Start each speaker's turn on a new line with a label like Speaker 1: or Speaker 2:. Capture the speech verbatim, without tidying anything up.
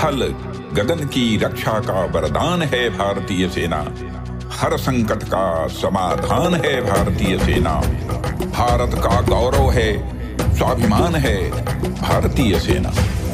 Speaker 1: थल गगन की रक्षा का वरदान है भारतीय सेना। हर संकट का समाधान है भारतीय सेना। भारत का गौरव है, स्वाभिमान है भारतीय सेना।